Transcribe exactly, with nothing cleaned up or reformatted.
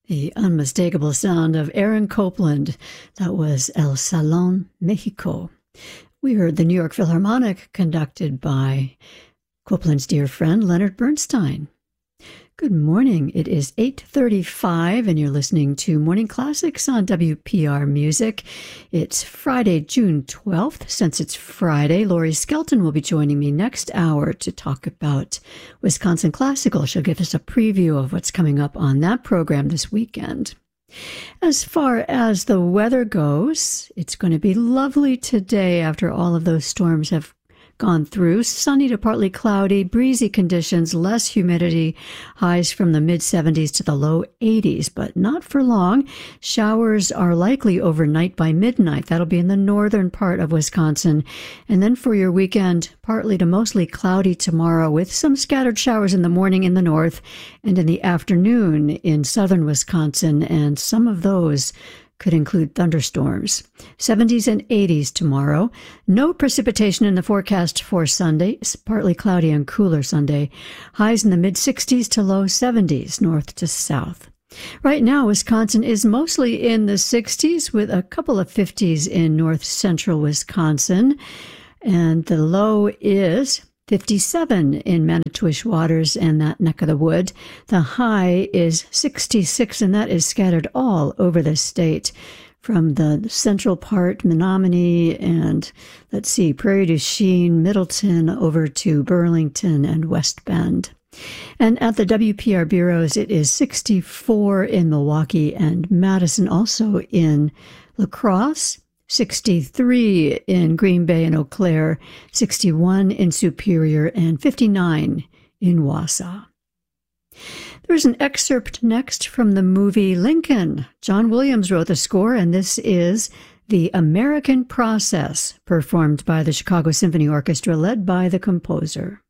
The unmistakable sound of Aaron Copland. That was El Salón Mexico. We heard the New York Philharmonic, conducted by Copland's dear friend Leonard Bernstein. Good morning. It is eight thirty-five, and you're listening to Morning Classics on W P R Music. It's Friday, June twelfth. Since it's Friday, Laurie Skelton will be joining me next hour to talk about Wisconsin Classical. She'll give us a preview of what's coming up on that program this weekend. As far as the weather goes, it's going to be lovely today after all of those storms have gone through. Sunny to partly cloudy, breezy conditions, less humidity, highs from the mid seventies to the low eighties, but not for long. Showers are likely overnight by midnight. That'll be in the northern part of Wisconsin. And then for your weekend, partly to mostly cloudy tomorrow with some scattered showers in the morning in the north and in the afternoon in southern Wisconsin, and some of those could include thunderstorms. seventies and eighties tomorrow. No precipitation in the forecast for Sunday. It's partly cloudy and cooler Sunday. Highs in the mid-sixties to low seventies, north to south. Right now, Wisconsin is mostly in the sixties with a couple of fifties in north central Wisconsin. And the low is fifty-seven in Manitowish Waters and that neck of the wood. The high is sixty-six, and that is scattered all over the state, from the central part, Menominee, and let's see, Prairie du Chien, Middleton, over to Burlington and West Bend. And at the W P R bureaus, it is sixty-four in Milwaukee and Madison, also in La Crosse, sixty-three in Green Bay and Eau Claire, sixty-one in Superior, and fifty-nine in Wausau. There's an excerpt next from the movie Lincoln. John Williams wrote the score, and this is The American Process, performed by the Chicago Symphony Orchestra, led by the composer.